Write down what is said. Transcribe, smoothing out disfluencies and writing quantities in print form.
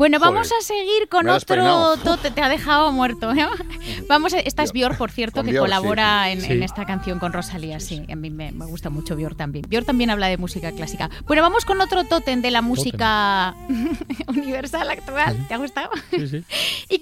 Bueno, vamos a seguir con otro tote. Te ha dejado muerto, ¿eh? Esta es Björk, por cierto, que Björk, colabora en esta canción con Rosalía. Sí, a mí me gusta mucho Björk también. Björk también habla de música clásica. Bueno, vamos con otro tótem de la música universal actual. ¿Te ha gustado? Sí. Y